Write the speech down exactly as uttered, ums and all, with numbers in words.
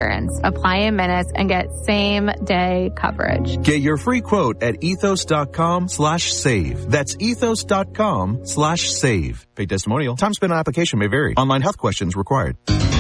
insurance. Apply in minutes and get same-day coverage. Get your free quote at ethos.com slash save. That's ethos.com slash save. Paid testimonial. Time spent on application may vary. Online health questions required.